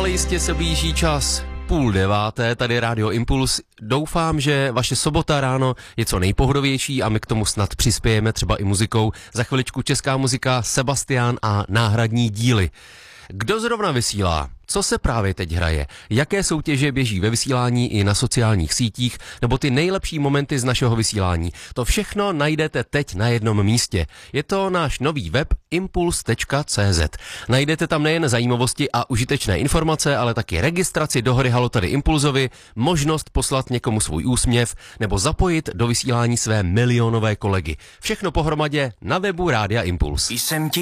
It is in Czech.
ale jistě se blíží čas 8:30, tady Rádio Impuls. Doufám, že vaše sobota ráno je co nejpohodovější a my k tomu snad přispějeme třeba i muzikou. Za chviličku česká muzika, Sebastian a náhradní díly. Kdo zrovna vysílá? Co se právě teď hraje? Jaké soutěže běží ve vysílání i na sociálních sítích? Nebo ty nejlepší momenty z našeho vysílání? To všechno najdete teď na jednom místě. Je to náš nový web impuls.cz. Najdete tam nejen zajímavosti a užitečné informace, ale taky registraci do hry Halo tady Impulzovi, možnost poslat někomu svůj úsměv nebo zapojit do vysílání své milionové kolegy. Všechno pohromadě na webu Rádia Impuls.